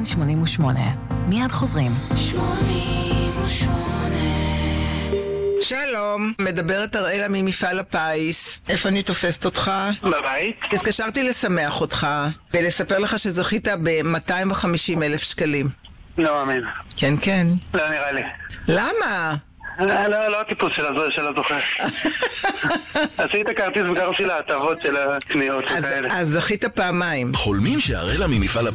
כאן 88. מיד חוזרים. 88. שלום, מדברת אראלה ממפעל הפיס. איפה אני תופסת אותך? בבית. התקשרתי לשמח אותך ולספר לך שזכית ב-250,000 שקלים. לא מאמין. כן, כן. לא נראה לי. למה? לא הטיפוס של הזוכה. עשית כרטיס וגרתי להטבות של הקניות וכאלה. אז זכית פעמיים. חולמים שאראלה ממפעל